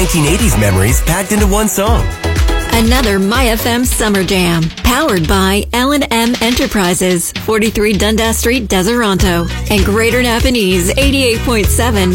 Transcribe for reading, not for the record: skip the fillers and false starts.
1980s memories packed into one song. Another MyFM Summer Jam, powered by L&M Enterprises, 43 Dundas Street, Deseronto, and Greater Napanese 88.7